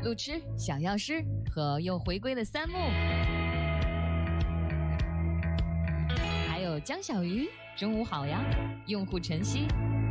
路痴、小药师和又回归的三木，还有江小鱼，中午好呀，用户晨曦。